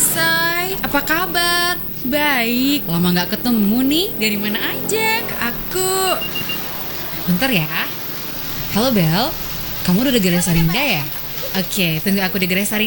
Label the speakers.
Speaker 1: Say, apa kabar? Baik, lama gak ketemu nih. Dari mana aja? Ke aku. Bentar ya. Halo Bel, kamu udah di Gerai Sarinda ya? Oke, tunggu aku di Gerai Sarinda.